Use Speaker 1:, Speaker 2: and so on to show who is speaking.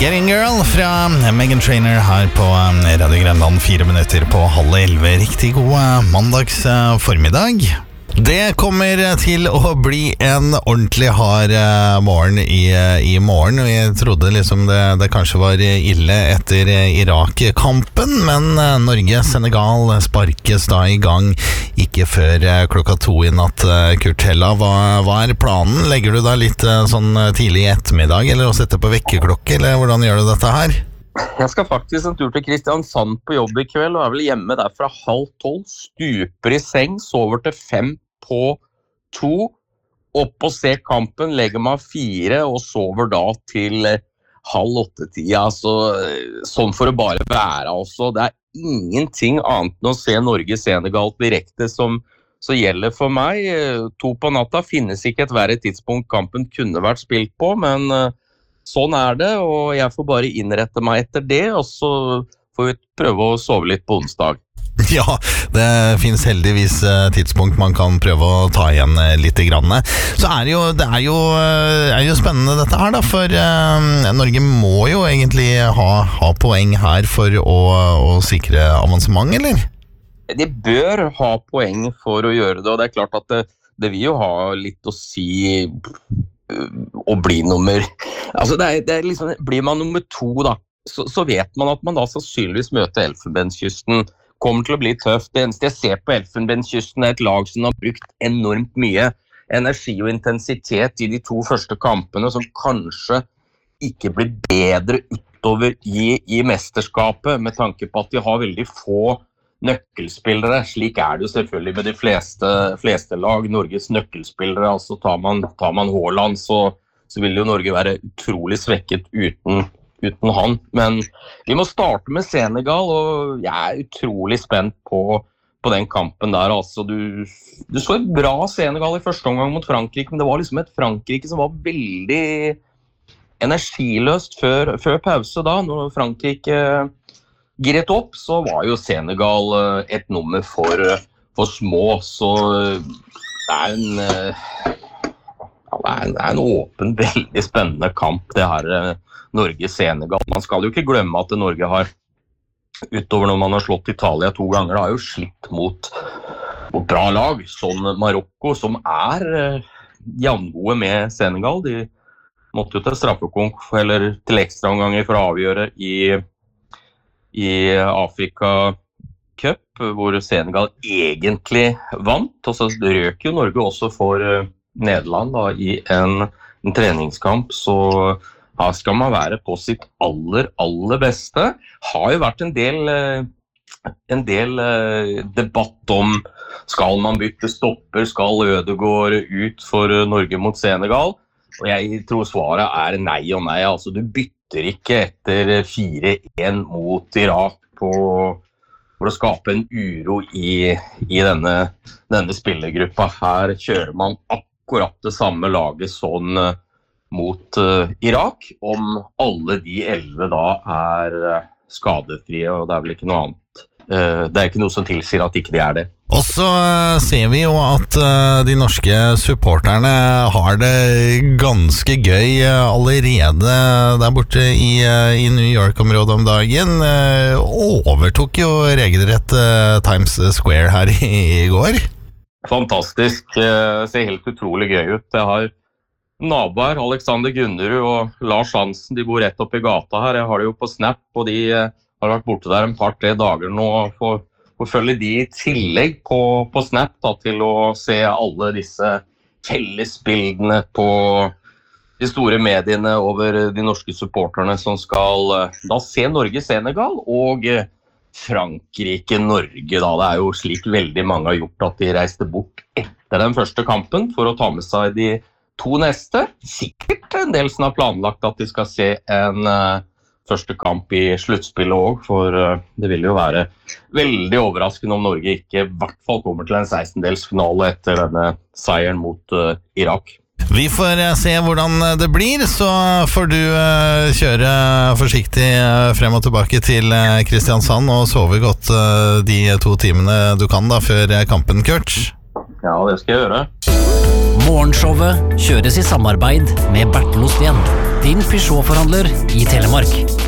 Speaker 1: Getting Girl fra Meghan Trainor her på Radio Grenland, 4 minutter på 10:30. Riktig god mandags formiddag. Det kommer til å bli en ordentlig hard morgen i morgen. Vi trodde liksom det kanskje var ille etter Irak-kampen, men Norge-Senegal sparkes da i gang ikke før klokka 2 i natt. Kurt Hella, hva planen? Legger du da litt sånn tidlig i ettermiddag, eller å sette på vekkerklokke, eller hvordan gjør du dette her?
Speaker 2: Jeg skal faktisk en tur til Kristiansand på jobb i kveld, og er vel hjemme der fra 11:30, stuper i seng, sover til 5 på 2, opp og se kampen, legger meg 4 og sover da til 7:30. Altså, sånn får det bare være også. Det er ingenting annet enn å se Norge-Senegal direkte som gjelder for meg. 2 på natta finnes ikke et verre tidspunkt kampen kunne vært spilt på, men sånn er det, og jeg får bare innrette meg etter det, og så får vi prøve å sove litt på onsdag.
Speaker 1: Ja, det finnes heldigvis tidspunkt man kan prøve å ta igjen litt grann. Så det er jo spennende dette her da, for Norge må jo egentlig ha poeng her for å sikre avansement, eller?
Speaker 2: De bør ha poeng for å gjøre det, og det er klart at det vil jo ha litt å si å bli nummer. Altså det er liksom, blir man nummer 2 da, så vet man at man da sannsynligvis møter Elfenbenskysten. Kommer til å bli tøft. Det eneste jeg ser på Elfenbenskysten er et lag som har brukt enormt mye energi og intensitet i de 2 første kampene, som kanskje ikke blir bedre utover i mesterskapet, med tanke på at de har veldig få nøkkelspillere. Slik er det jo selvfølgelig med de fleste lag. Norges nøkkelspillere, altså tar man Haaland, så vil jo Norge være utrolig svekket uten han, men vi må starte med Senegal, og jeg er utrolig spent på den kampen der. Altså, du så et bra Senegal i første omgang mot Frankrike, men det var liksom et Frankrike som var veldig energiløst før pause da. Når Frankrike giret opp, så var jo Senegal et nummer for små, så det er en åpen, veldig spennende kamp, det her Norge-Senegal. Man skal jo ikke glemme at Norge har, utover når man har slått Italia 2 ganger, har jo slitt mot bra lag, sånn Marokko, som jevngode med Senegal. De måtte jo til straffekonk, eller til ekstraomganger for å avgjøre i Afrika Cup, hvor Senegal egentlig vant, og så røk jo Norge også for Nederland da, i en treningskamp, så her skal man være på sitt aller beste. Har jo vært en del debatt om skal man bytte stopper, skal Ødegaard ut for Norge mot Senegal? Og jeg tror svaret nei og nei. Altså, du bytter ikke etter 4-1 mot Irak for å skape en uro i denne spillergruppa. Her kjører man akkurat det samme laget sånn mot Irak, om alle de 11 da skadefrie, og det vel ikke noe annet. Det ikke noe som tilsier at ikke de det.
Speaker 1: Og så ser vi jo at de norske supporterne har det ganske gøy allerede der borte i New York-området om dagen. Overtok jo regelrett Times Square her i går.
Speaker 2: Fantastisk. Det ser helt utrolig gøy ut. Jeg har naboer, Alexander Gunnerud og Lars Hansen, de bor rett opp i gata her. Jeg har det jo på Snap, og de har vært borte der en 2-3 dager nå, og får følge de i tillegg på Snap da, til å se alle disse fellesbildene på de store mediene over de norske supporterne som skal da se Norge-Senegal og Frankrike-Norge da. Det jo slik veldig mange har gjort at de reiste bort etter den første kampen for å ta med seg de 2 neste. Sikkert en del som har planlagt at de skal se en første kamp i sluttspillet også, for det vil jo være veldig overraskende om Norge ikke i hvert fall kommer til en 16-delsfinale etter denne seieren mot Irak.
Speaker 1: Vi får se hvordan det blir, så får du kjøre forsiktig frem og tilbake til Kristiansand og sove godt de 2 timene du kan da før kampen, Kurt.
Speaker 2: Ja, det skal jeg gjøre.
Speaker 3: Morgenshowet kjøres i samarbeid med Bertel Osten, din Peugeot-forhandler i Telemark.